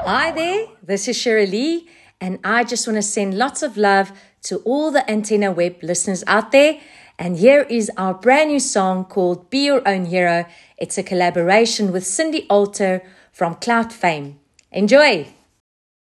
Hi there, this is Shirley, and I just want to send lots of love to all the Antenna Web listeners out there. And here is our brand new song called Be Your Own Hero. It's a collaboration with Cindy Alter from Cloud Fame. Enjoy!